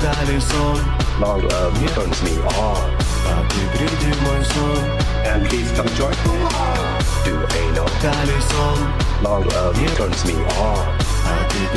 kärleksång. Love turns me on. Att du bryr dig mig så. And please come join to anal. Kärleksång. Love turns me on. Att du